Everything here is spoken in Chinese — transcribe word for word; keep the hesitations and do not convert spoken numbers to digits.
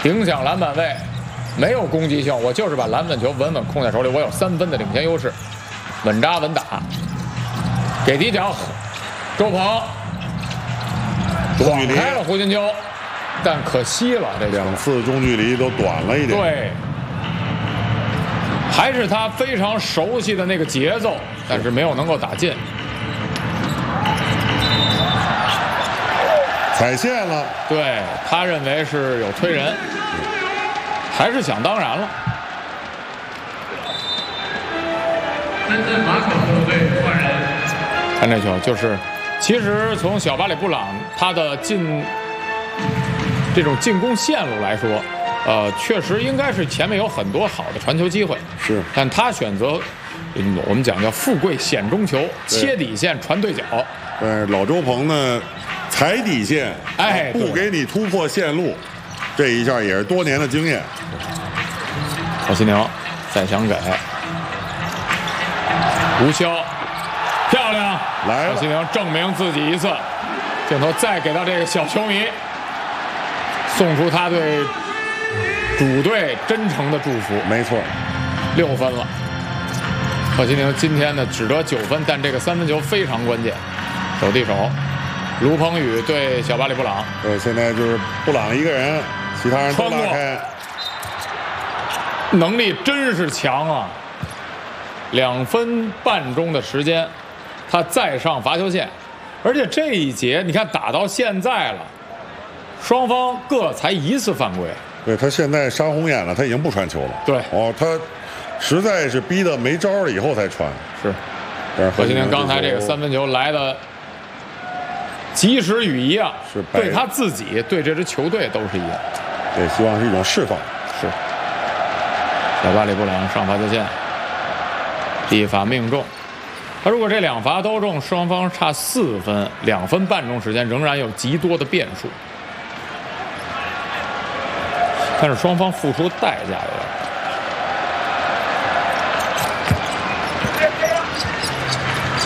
顶响篮板位，没有攻击性，我就是把篮板球稳稳控在手里，我有三分的领先优势，稳扎稳打。给底角，周鹏晃开了胡金秋，但可惜了，这两次中距离都短了一点。 对，还是他非常熟悉的那个节奏，但是没有能够打进。 踩线了， 对他认为是有推人，还是想当然了。 深圳马可球队换人。 看这球，就是其实从小巴里布朗他的进这种进攻线路来说，呃，确实应该是前面有很多好的传球机会， 是， 但他选择，嗯，我们讲叫富贵险中求，切底线传对角。 对，老周鹏呢？踩底线， 哎， 不给你突破线路，这一下也是多年的经验。 何西宁再想给吴潇，漂亮， 来了。 何西宁证明自己一次，镜头再给到这个小球迷，送出他对主队真诚的祝福。 没错， 六分了。何西宁今天呢只得九分，但这个三分球非常关键，手递手。卢鹏宇对小巴里布朗， 对，现在就是布朗一个人，其他人都拉开， 能力真是强啊！两分半钟的时间，他再上罚球线，而且这一节你看打到现在了，双方各才一次犯规。 对，他现在杀红眼了，他已经不传球了。 对， 哦，他实在是逼得没招了以后才传。 是， 但是何西宁刚才这个三分球来的。及时雨一样， 是对他自己，对这支球队都是一样。 对，希望是一种释放。 是。小巴里布朗上罚球线，一罚命中。他如果这两罚都中，双方差四分，两分半钟时间仍然有极多的变数。但是双方付出代价也